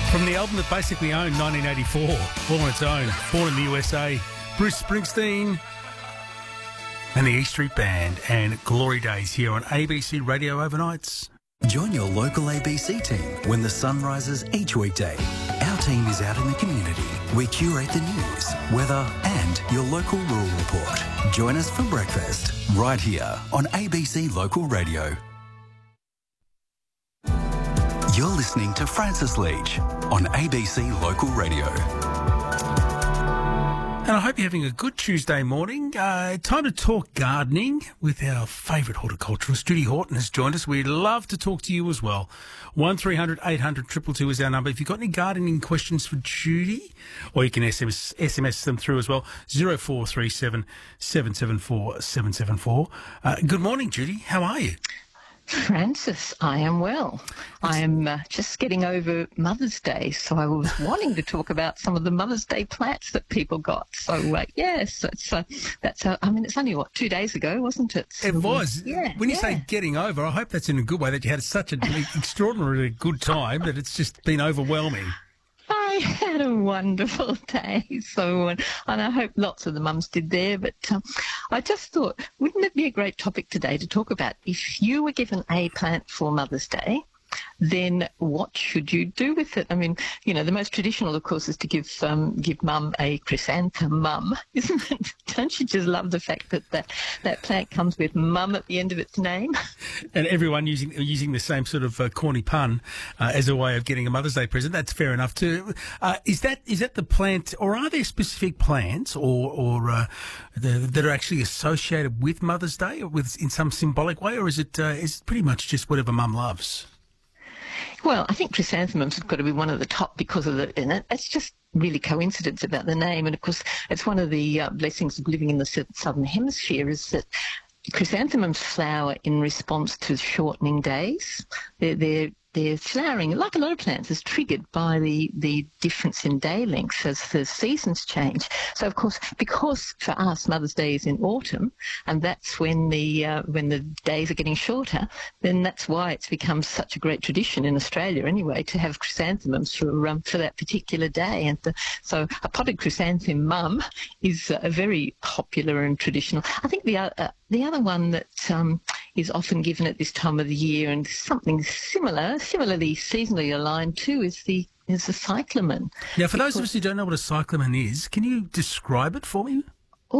From the album that basically owned 1984, all on its own, born in the USA, Bruce Springsteen and the E Street Band and Glory Days here on ABC Radio Overnights. Join your local ABC team when the sun rises each weekday. Our team is out in the community. We curate the news, weather and your local rural report. Join us for breakfast right here on ABC Local Radio. You're listening to Francis Leach on ABC Local Radio. And I hope you're having a good Tuesday morning. Time to talk gardening with our favourite horticulturalist, Judy Horton, has joined us. We'd love to talk to you as well. 1300 800 222 is our number. If you've got any gardening questions for Judy, or you can SMS them through as well, 0437 774 774. Good morning, Judy. How are you? Francis, I am well. I am just getting over Mother's Day, so I was wanting to talk about some of the Mother's Day plants that people got. So, yes, it's only, 2 days ago, wasn't it? So, it was. Yeah. When you say getting over, I hope that's in a good way, that you had such an extraordinarily good time that it's just been overwhelming. I had a wonderful day, and I hope lots of the mums did there, but I just thought, wouldn't it be a great topic today to talk about if you were given a plant for Mother's Day, then what should you do with it? I mean, the most traditional, of course, is to give mum a chrysanthemum, isn't it? Don't you just love the fact that that plant comes with mum at the end of its name? And everyone using the same sort of corny pun as a way of getting a Mother's Day present. That's fair enough too. Is that the plant, or are there specific plants or that are actually associated with Mother's Day, or in some symbolic way, or is it pretty much just whatever mum loves? Well, I think chrysanthemums have got to be one of the top because of it's just really coincidence about the name. And, of course, it's one of the blessings of living in the southern hemisphere is that chrysanthemums flower in response to shortening days. They're flowering, like a lot of plants, is triggered by the difference in day length as the seasons change. So, of course, because for us Mother's Day is in autumn, and that's when the days are getting shorter, then that's why it's become such a great tradition in Australia, anyway, to have chrysanthemums for that particular day. And so, a potted chrysanthemum is a very popular and traditional. I think the other one that is often given at this time of the year, and something similarly seasonally aligned too, is the cyclamen. Now, for those of us who don't know what a cyclamen is, can you describe it for me?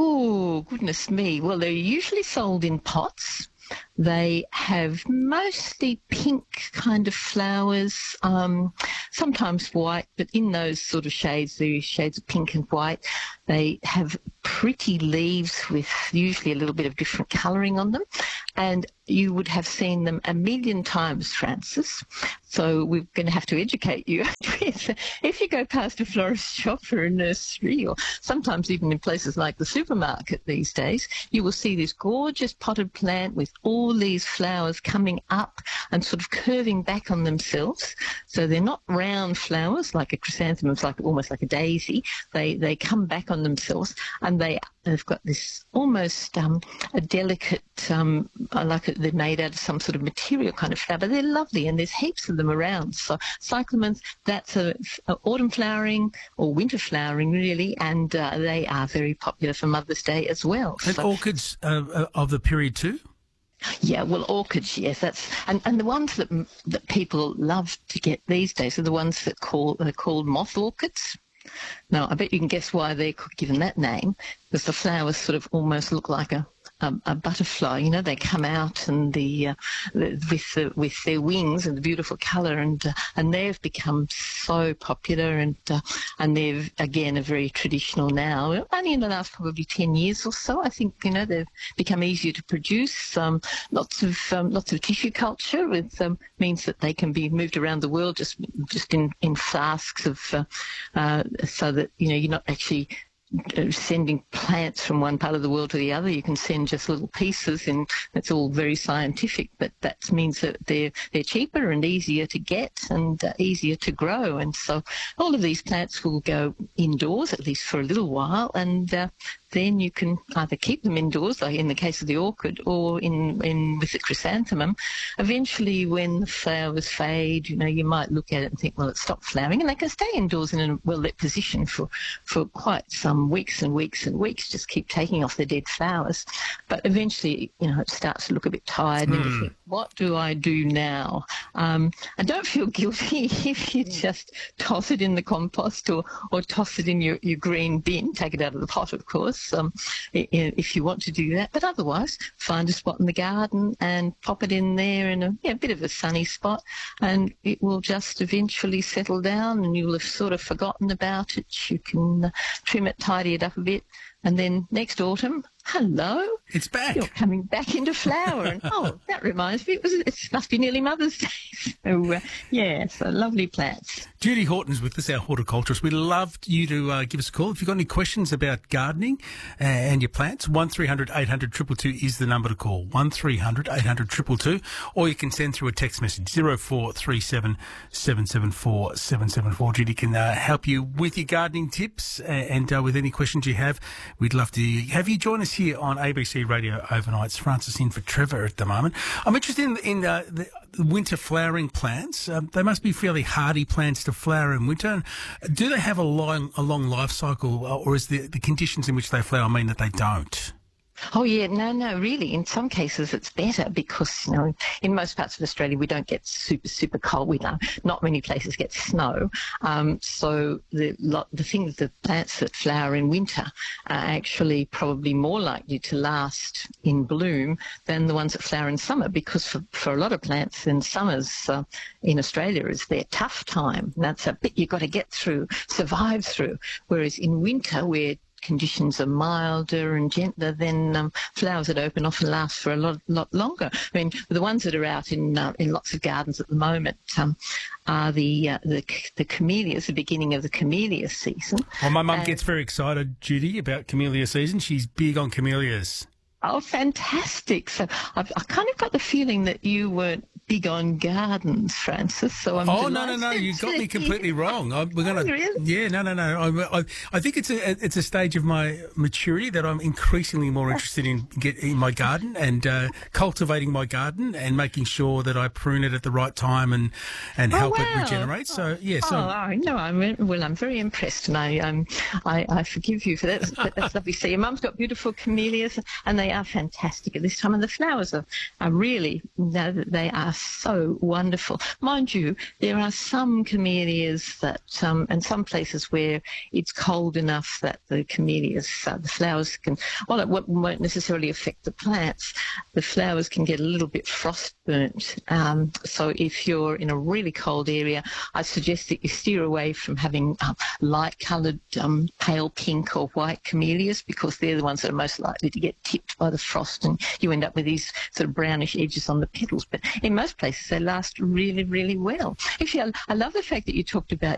Oh, goodness me. Well, they're usually sold in pots. They have mostly pink kind of flowers, sometimes white, but in those sort of shades, the shades of pink and white. They have pretty leaves with usually a little bit of different colouring on them, and you would have seen them a million times, Francis. So we're going to have to educate you. If you go past a florist shop or a nursery, or sometimes even in places like the supermarket these days, you will see this gorgeous potted plant with all these flowers coming up and sort of curving back on themselves. So they're not round flowers like a chrysanthemum, it's almost like a daisy. They come back on themselves, and they've got this almost a delicate, they're made out of some sort of material kind of flower, but they're lovely, and there's heaps of them around. So cyclamens, that's a autumn flowering or winter flowering really, and they are very popular for Mother's Day as well. And orchids of the period too? Yeah, well, orchids, yes, and the ones that people love to get these days are the ones that are called moth orchids. Now, I bet you can guess why they're given that name, because the flowers sort of almost look like a butterfly. They come out and with their wings and the beautiful colour, and they've become so popular, and they're again a very traditional now. Only in the last probably 10 years or so, I think they've become easier to produce. Lots of tissue culture means that they can be moved around the world just in flasks of so that you're not actually sending plants from one part of the world to the other. You can send just little pieces, and it's all very scientific, but that means that they're cheaper and easier to get and easier to grow. And so all of these plants will go indoors, at least for a little while, and then you can either keep them indoors, like in the case of the orchid, or with the chrysanthemum. Eventually, when the flowers fade, you might look at it and think, well, it's stopped flowering, and they can stay indoors in a well-lit position for quite some weeks and weeks and weeks, just keep taking off the dead flowers. But eventually, it starts to look a bit tired, and you think, what do I do now? And don't feel guilty if you just toss it in the compost or toss it in your green bin. Take it out of the pot, of course, if you want to do that. But otherwise, find a spot in the garden and pop it in there in a bit of a sunny spot, and it will just eventually settle down, and you'll have sort of forgotten about it. You can trim it, tidy it up a bit, and then next autumn, hello, it's back. You're coming back into flower. And that reminds me, it must be nearly Mother's Day. So lovely plants. Judy Horton's with us, our horticulturist. We'd love you to give us a call if you've got any questions about gardening and your plants. 1300 800 222 is the number to call. 1300 800 222, or you can send through a text message 0437 774 774. Judy can help you with your gardening tips and with any questions you have. We'd love to have you join us here on ABC Radio Overnights. Francis in for Trevor at the moment. I'm interested in the winter flowering plants. They must be fairly hardy plants to flower in winter. Do they have a long life cycle, or is the conditions in which they flower mean that they don't? Oh, yeah, no, really. In some cases, it's better because, in most parts of Australia, we don't get super, super cold. Not many places get snow. So the plants that flower in winter are actually probably more likely to last in bloom than the ones that flower in summer, because for a lot of plants, in summers in Australia is their tough time. That's a bit you've got to get through, survive through. Whereas in winter, where conditions are milder and gentler, then flowers that open often last for a lot longer. I mean, the ones that are out in lots of gardens at the moment are the camellias, the beginning of the camellia season. Well, my mum gets very excited, Judy, about camellia season. She's big on camellias. Oh, fantastic. So I kind of got the feeling that you weren't big on gardens, Francis. So I'm no, you got me completely wrong. We're going to. Really? Yeah, no. I think it's a stage of my maturity that I'm increasingly more interested in my garden and cultivating my garden and making sure that I prune it at the right time and help it regenerate. So yeah. I'm very impressed, and I forgive you for that. That's lovely. So your mum's got beautiful camellias, and they are fantastic at this time, and the flowers are really, they are so wonderful. Mind you, there are some camellias that, and some places where it's cold enough that the camellias, the flowers can, well, it won't necessarily affect the plants. The flowers can get a little bit frost burnt. So if you're in a really cold area, I suggest that you steer away from having light-coloured, pale pink or white camellias, because they're the ones that are most likely to get tipped by the frost, and you end up with these sort of brownish edges on the petals. But in most places, they last really, really well. Actually, I love the fact that you talked about